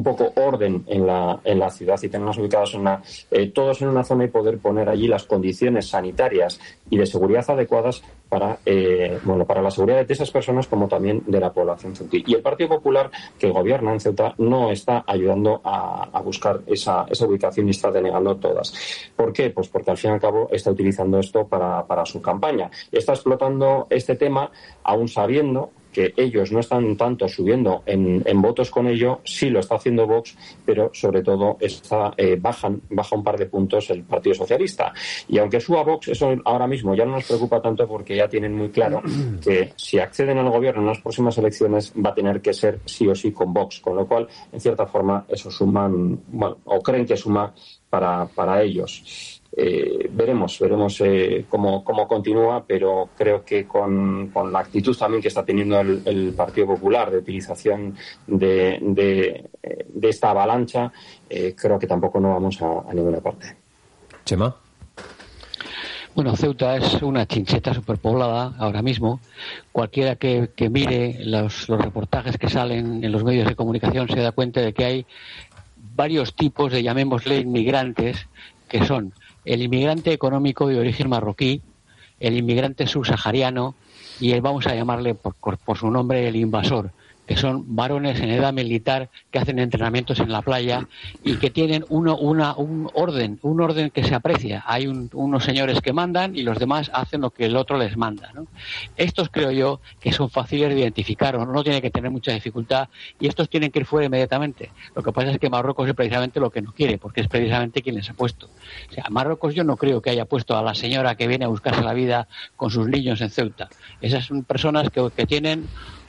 poco orden en la ciudad y tenernos ubicados todos en una zona y poder poner allí las condiciones sanitarias y de seguridad adecuadas para la seguridad de esas personas como también de la población ceutí. Y el Partido Popular que gobierna en Ceuta no está ayudando a buscar esa ubicación y está denegando todas. ¿Por qué? Pues porque al fin y al cabo está utilizando esto para su campaña. Está explotando este tema aún sabiendo que ellos no están tanto subiendo en votos con ello, sí lo está haciendo Vox, pero sobre todo baja un par de puntos el Partido Socialista. Y aunque suba Vox, eso ahora mismo ya no nos preocupa tanto porque ya tienen muy claro que si acceden al gobierno en las próximas elecciones va a tener que ser sí o sí con Vox, con lo cual, en cierta forma, eso suman, o creen que suma para ellos. Veremos cómo continúa, pero creo que con la actitud también que está teniendo el Partido Popular de utilización de esta avalancha, creo que tampoco no vamos a ninguna parte. Chema. Bueno, Ceuta es una chincheta superpoblada ahora mismo. Cualquiera que mire los reportajes que salen en los medios de comunicación se da cuenta de que hay varios tipos de, llamémosle, inmigrantes, que son el inmigrante económico de origen marroquí, el inmigrante subsahariano y vamos a llamarle por su nombre el invasor, que son varones en edad militar que hacen entrenamientos en la playa y que tienen un orden que se aprecia. Hay unos señores que mandan y los demás hacen lo que el otro les manda, ¿no? Estos creo yo que son fáciles de identificar, o no tiene que tener mucha dificultad, y estos tienen que ir fuera inmediatamente. Lo que pasa es que Marruecos es precisamente lo que no quiere, porque es precisamente quien les ha puesto. O sea, Marruecos yo no creo que haya puesto a la señora que viene a buscarse la vida con sus niños en Ceuta. Esas son personas que tienen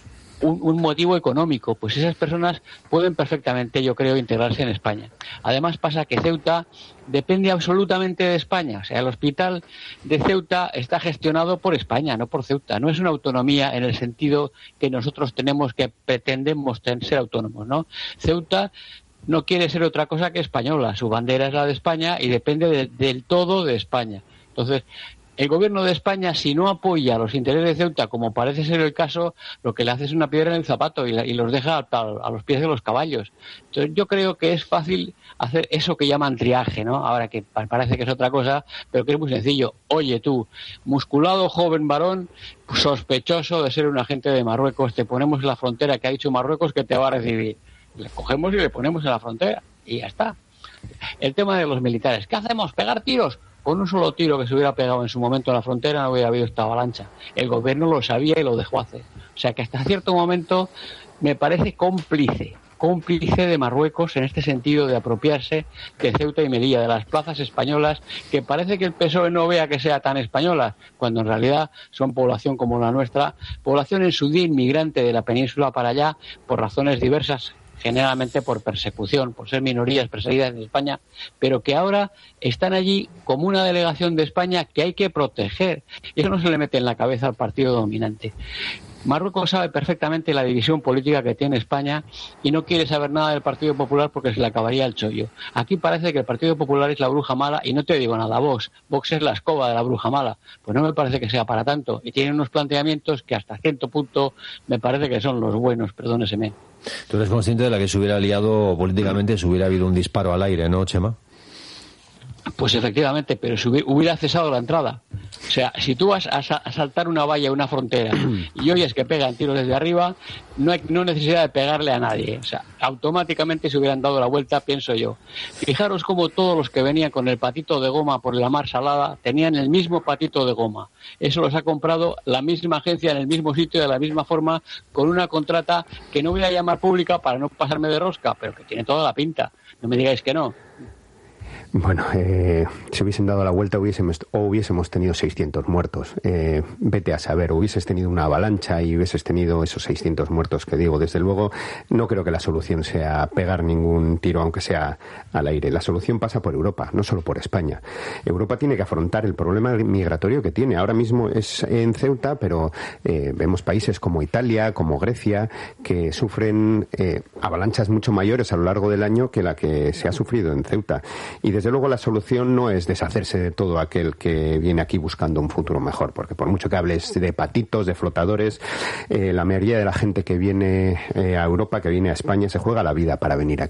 un motivo económico, pues esas personas pueden perfectamente, yo creo, integrarse en España. Además pasa que Ceuta depende absolutamente de España, o sea, el hospital de Ceuta está gestionado por España, no por Ceuta. No es una autonomía en el sentido que nosotros tenemos, que pretendemos ser autónomos, ¿no? Ceuta no quiere ser otra cosa que española, su bandera es la de España y depende del todo de España. Entonces, el gobierno de España, si no apoya los intereses de Ceuta, como parece ser el caso, lo que le hace es una piedra en el zapato y los deja a los pies de los caballos. Entonces yo creo que es fácil hacer eso que llaman triaje, ¿no? Ahora que parece que es otra cosa, pero que es muy sencillo. Oye tú, musculado, joven varón, sospechoso de ser un agente de Marruecos, te ponemos en la frontera que ha dicho Marruecos que te va a recibir. Le cogemos y le ponemos en la frontera y ya está. El tema de los militares, ¿qué hacemos? ¿Pegar tiros? Con un solo tiro que se hubiera pegado en su momento en la frontera no hubiera habido esta avalancha. El gobierno lo sabía y lo dejó hacer. O sea que hasta cierto momento me parece cómplice de Marruecos en este sentido de apropiarse de Ceuta y Melilla, de las plazas españolas, que parece que el PSOE no vea que sea tan española, cuando en realidad son población como la nuestra, población en su día inmigrante de la península para allá por razones diversas, generalmente por persecución, por ser minorías perseguidas en España, pero que ahora están allí como una delegación de España que hay que proteger. Y eso no se le mete en la cabeza al partido dominante. Marruecos sabe perfectamente la división política que tiene España y no quiere saber nada del Partido Popular porque se le acabaría el chollo. Aquí parece que el Partido Popular es la bruja mala y no te digo nada, Vox es la escoba de la bruja mala. Pues no me parece que sea para tanto y tiene unos planteamientos que hasta cierto punto me parece que son los buenos, perdóneseme. Tú eres consciente de la que se hubiera liado políticamente si hubiera habido un disparo al aire, ¿no, Chema? Pues efectivamente, pero si hubiera cesado la entrada. O sea, si tú vas a saltar una valla, una frontera, y oyes que pegan tiros desde arriba, no hay necesidad de pegarle a nadie. O sea, automáticamente se hubieran dado la vuelta, pienso yo. Fijaros cómo todos los que venían con el patito de goma por la mar salada tenían el mismo patito de goma. Eso los ha comprado la misma agencia en el mismo sitio, de la misma forma, con una contrata que no voy a llamar pública para no pasarme de rosca, pero que tiene toda la pinta. No me digáis que no. Bueno, si hubiesen dado la vuelta hubiésemos tenido 600 muertos. Vete a saber, hubieses tenido una avalancha y hubieses tenido esos 600 muertos que digo. Desde luego, no creo que la solución sea pegar ningún tiro, aunque sea al aire. La solución pasa por Europa, no solo por España. Europa tiene que afrontar el problema migratorio que tiene. Ahora mismo es en Ceuta, pero vemos países como Italia, como Grecia, que sufren avalanchas mucho mayores a lo largo del año que la que se ha sufrido en Ceuta. Y desde luego la solución no es deshacerse de todo aquel que viene aquí buscando un futuro mejor, porque por mucho que hables de patitos, de flotadores, la mayoría de la gente que viene a Europa, que viene a España, se juega la vida para venir aquí.